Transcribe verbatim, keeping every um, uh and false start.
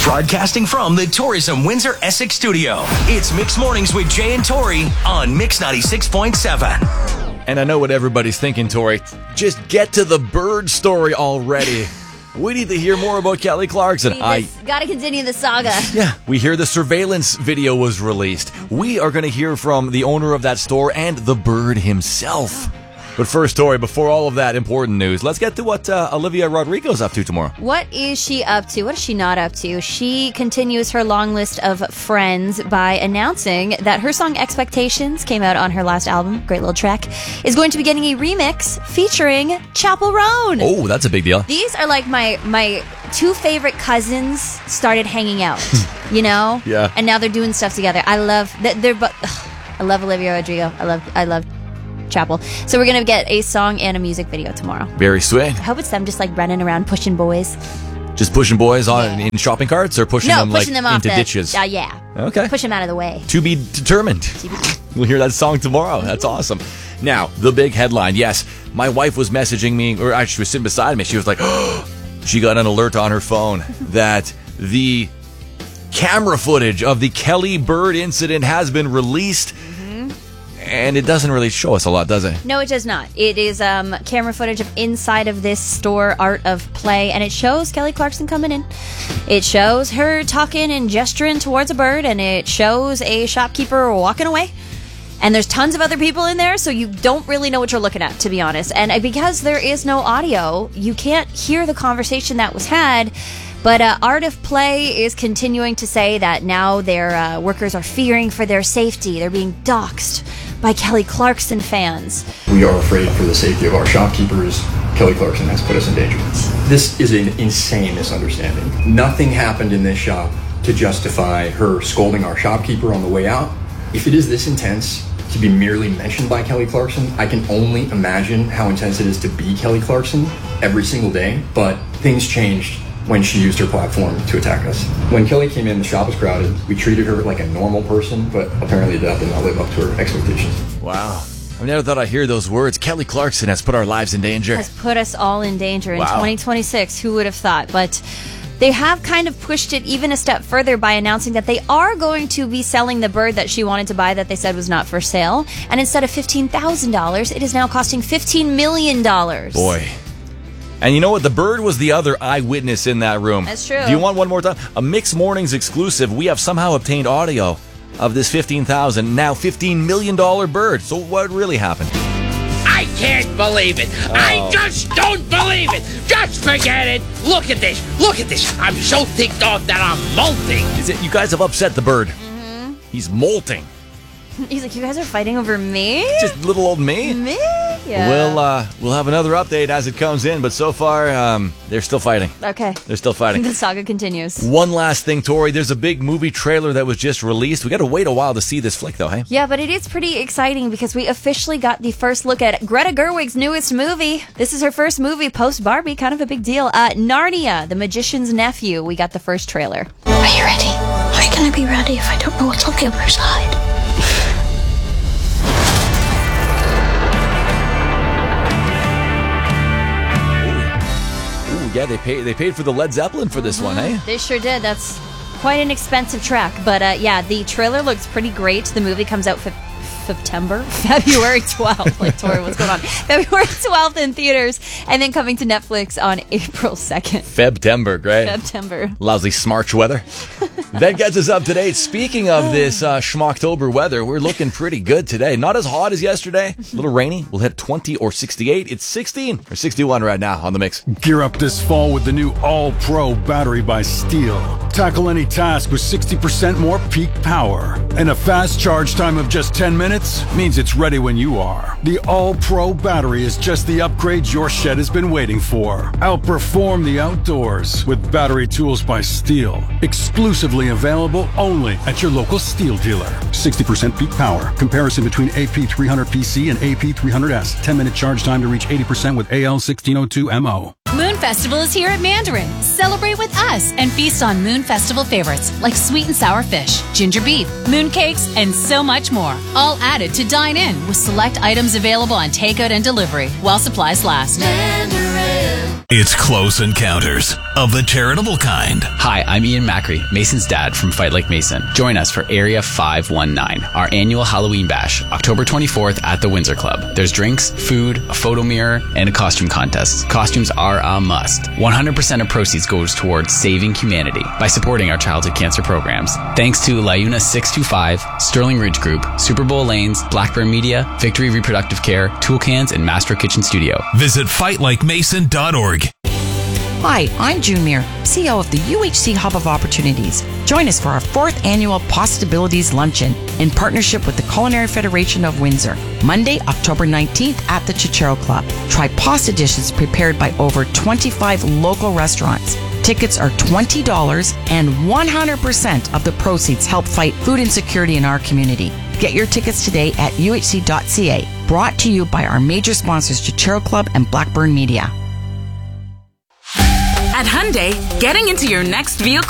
Broadcasting from the Tourism Windsor Essex studio, it's Mix Mornings with Jay and Tori on Mix ninety-six point seven. And I know what everybody's thinking, Tori. Just get to the bird story already. We need to hear more about Kelly Clarkson. I gotta continue the saga. Yeah, we hear the surveillance video was released. We are going to hear from the owner of that store and the bird himself. But first, Tori, before all of that important news, let's get to what uh, Olivia Rodrigo's up to tomorrow. What is she up to? What is she not up to? She continues her long list of friends by announcing that her song Expectations came out on her last album, great little track, is going to be getting a remix featuring Chappell Roan. Oh, that's a big deal. These are like my my two favorite cousins started hanging out, you know? Yeah. And now they're doing stuff together. I love that they're both. I love Olivia Rodrigo. I love I love Chappell. So we're going to get a song and a music video tomorrow. Very sweet. I hope it's them just like running around pushing boys. Just pushing boys on in shopping carts or pushing no, them pushing like them off into the, ditches? Uh, yeah. Okay. Push them out of the way. To be determined. We'll hear that song tomorrow. That's awesome. Now, the big headline. Yes, my wife was messaging me, or actually she was sitting beside me. She was like, oh, she got an alert on her phone that the camera footage of the Kelly Bird incident has been released. And it doesn't really show us a lot, does it? No, it does not. It is um, camera footage of inside of this store, Art of Play, and it shows Kelly Clarkson coming in. It shows her talking and gesturing towards a bird, and it shows a shopkeeper walking away. And there's tons of other people in there, so you don't really know what you're looking at, to be honest. And because there is no audio, you can't hear the conversation that was had. But uh, Art of Play is continuing to say that now their uh, workers are fearing for their safety. They're being doxxed by Kelly Clarkson fans. We are afraid for the safety of our shopkeepers. Kelly Clarkson has put us in danger. This is an insane misunderstanding. Nothing happened in this shop to justify her scolding our shopkeeper on the way out. If it is this intense to be merely mentioned by Kelly Clarkson, I can only imagine how intense it is to be Kelly Clarkson every single day. But things changed when she used her platform to attack us. When Kelly came in, the shop was crowded. We treated her like a normal person, but apparently that did not live up to her expectations. Wow. I never thought I'd hear those words. Kelly Clarkson has put our lives in danger. Has put us all in danger in Wow. twenty twenty-six. Who would have thought? But they have kind of pushed it even a step further by announcing that they are going to be selling the bird that she wanted to buy that they said was not for sale. And instead of fifteen thousand dollars, it is now costing fifteen million dollars. Boy. And you know what? The bird was the other eyewitness in that room. That's true. Do you want one more time? A Mix Mornings exclusive. We have somehow obtained audio of this fifteen thousand dollars, now fifteen million dollars bird. So what really happened? I can't believe it. Oh. I just don't believe it. Just forget it. Look at this. Look at this. I'm so ticked off that I'm molting. Is it? You guys have upset the bird. Mm-hmm. He's molting. He's like, you guys are fighting over me? Just little old me? Me? Yeah. We'll, uh, we'll have another update as it comes in, but so far, um, they're still fighting. Okay. They're still fighting. The saga continues. One last thing, Tori. There's a big movie trailer that was just released. We got to wait a while to see this flick, though, hey? Yeah, but it is pretty exciting because we officially got the first look at Greta Gerwig's newest movie. This is her first movie post-Barbie, kind of a big deal. Uh, Narnia, The Magician's Nephew. We got the first trailer. Are you ready? How can I be ready if I don't know what's on the other side? Yeah, they paid they paid for the Led Zeppelin for this Mm-hmm. one, eh? They sure did. That's quite an expensive track. But uh, yeah, the trailer looks pretty great. The movie comes out for September, February twelfth. Like, Tori, what's going on? February twelfth in theaters, and then coming to Netflix on April second. Febtember, great. September. Lousy smarch weather. That gets us up to date. Speaking of this uh, schmocktober weather, we're looking pretty good today. Not as hot as yesterday. A little rainy. We'll hit twenty or sixty-eight. It's sixteen or sixty-one right now on the mix. Gear up this fall with the new All-Pro battery by Steel. Tackle any task with sixty percent more peak power. And a fast charge time of just ten minutes means it's ready when you are. The All-Pro battery is just the upgrade your shed has been waiting for. Outperform the outdoors with battery tools by Steel. Exclusively available only at your local Steel dealer. sixty percent peak power. Comparison between A P three hundred P C and A P three hundred S. ten minute charge time to reach eighty percent with A L sixteen oh two M O. Moon Festival is here at Mandarin. Celebrate with us and feast on Moon Festival favorites like sweet and sour fish, ginger beef, moon cakes, and so much more. All added to dine in with select items available on takeout and delivery while supplies last. Mandarin. It's Close Encounters of the Charitable Kind. Hi, I'm Ian Macri, Mason's dad from Fight Like Mason. Join us for Area five one nine, our annual Halloween bash, October twenty-fourth at the Windsor Club. There's drinks, food, a photo mirror, and a costume contest. Costumes are a must. one hundred percent of proceeds goes towards saving humanity by supporting our childhood cancer programs. Thanks to Liuna six two five, Sterling Ridge Group, Super Bowl Lanes, Blackburn Media, Victory Reproductive Care, Tool Cans, and Master Kitchen Studio. Visit fight like mason dot org. Hi, I'm June Muir, C E O of the U H C Hub of Opportunities. Join us for our fourth annual Possibilities Luncheon in partnership with the Culinary Federation of Windsor, Monday, October nineteenth at the Cicero Club. Try pasta dishes prepared by over twenty-five local restaurants. Tickets are twenty dollars and one hundred percent of the proceeds help fight food insecurity in our community. Get your tickets today at U H C dot C A. Brought to you by our major sponsors, Cicero Club and Blackburn Media. At Hyundai, getting into your next vehicle